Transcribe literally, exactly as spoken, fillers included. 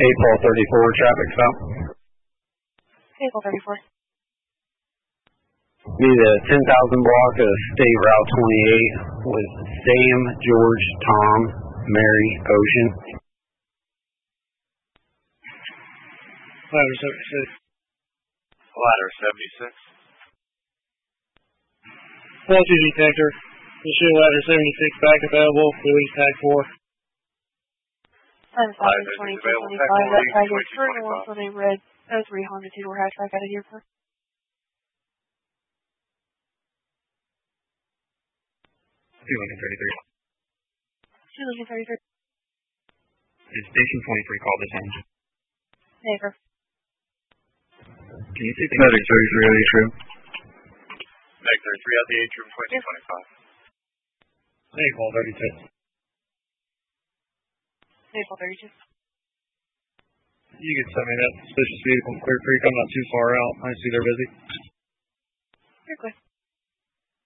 April thirty-four traffic stop. April thirty-four. Be the ten thousand block of State Route twenty-eight with Sam, George, Tom, Mary, Ocean. Ladder seventy-six. Ladder seventy-six. Faulty detector. Issue ladder seventy-six back available. Release tag four. Ladder twenty-two twenty-five. That tag is through the one for the red oh three Honda two-door hatchback out of here, sir. two Lincoln thirty-three. two Lincoln thirty-three. Did Station twenty-three call this in? Never. Can you see the Medic thirty-three out of the atrium? Medic thirty-three out of the atrium, twenty twenty-five. April thirty-two. April thirty-two. You can send me that suspicious vehicle in Clear Creek. I'm not too far out. I see they're busy. You're good.